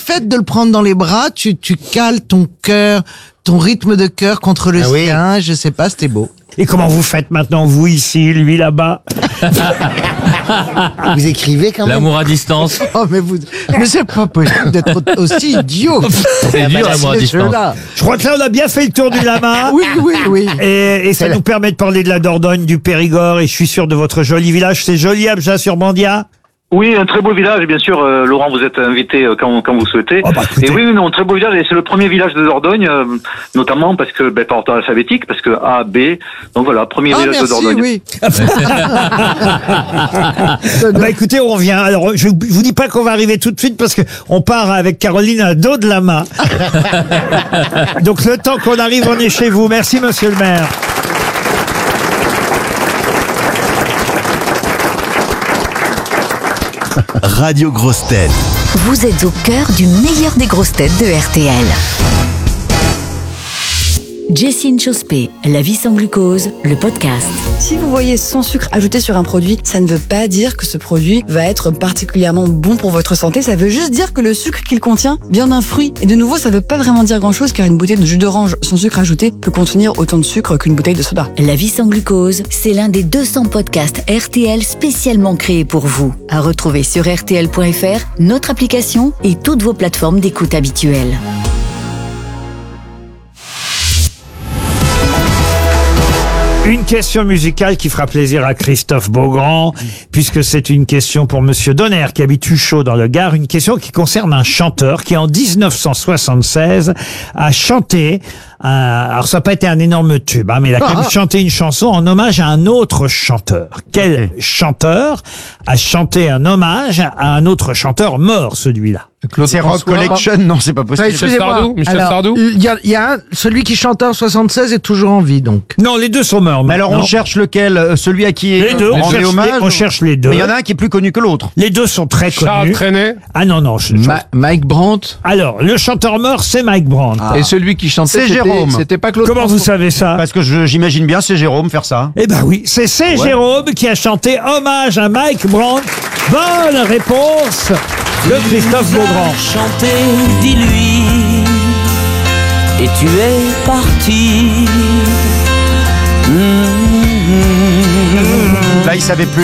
fait de le prendre dans les bras, tu cales ton cœur, ton rythme de cœur contre le sien. Je sais pas, c'était beau. Et comment vous faites maintenant, vous ici, lui là-bas? Vous écrivez quand même. L'amour à distance. Oh, mais c'est pas possible d'être aussi idiot. C'est dur, l'amour à distance. Je crois que là, on a bien fait le tour du lama. Oui. Et ça nous permet de parler de la Dordogne, du Périgord, et je suis sûr de votre joli village. C'est joli, Abja-sur-Bandia? Oui, un très beau village, et bien sûr, Laurent, vous êtes invité quand vous souhaitez. Oh, bah, et oui, non, très beau village, et c'est le premier village de Dordogne, notamment parce que, par ordre alphabétique, parce que A, B, donc voilà, premier village de Dordogne. Oui. Bah écoutez, on revient. Alors, je vous dis pas qu'on va arriver tout de suite parce que on part avec Caroline à dos de lama. Donc le temps qu'on arrive, on est chez vous. Merci, monsieur le maire. Radio Grosses Têtes. Vous êtes au cœur du meilleur des grosses têtes de RTL. Jessine Chospé, La vie sans glucose, le podcast. Si vous voyez sans sucre ajouté sur un produit, ça ne veut pas dire que ce produit va être particulièrement bon pour votre santé. Ça veut juste dire que le sucre qu'il contient vient d'un fruit. Et de nouveau, ça ne veut pas vraiment dire grand-chose car une bouteille de jus d'orange sans sucre ajouté peut contenir autant de sucre qu'une bouteille de soda. La vie sans glucose, c'est l'un des 200 podcasts RTL spécialement créés pour vous. À retrouver sur rtl.fr, notre application et toutes vos plateformes d'écoute habituelles. Une question musicale qui fera plaisir à Christophe Beaugrand, puisque c'est une question pour Monsieur Donner, qui habite Huchot dans le Gard, une question qui concerne un chanteur qui, en 1976, a chanté, alors ça n'a pas été un énorme tube, mais il a quand même chanté une chanson en hommage à un autre chanteur. Quel chanteur a chanté un hommage à un autre chanteur mort, celui-là? C'est Rock Collection, non, c'est pas possible. Michel Sardou. Il y a celui qui chantait en 76 est toujours en vie, donc. Non, les deux sont morts. Mais alors, on cherche lequel? Celui à qui les deux, on cherche les deux. Mais il y en a un qui est plus connu que l'autre. Les deux sont très connus. Charles Trenet. Ah non. Mike Brandt. Alors, le chanteur mort, c'est Mike Brandt. Et celui qui chantait, c'est Jérôme. C'était pas Claude. Comment vous savez ça? Parce que j'imagine bien c'est Jérôme faire ça. Eh ben oui, c'est Jérôme qui a chanté hommage à Mike Brandt. Bonne réponse de Christophe Beaugrand. Chanté, dis-lui, et tu es parti. Là, il savait plus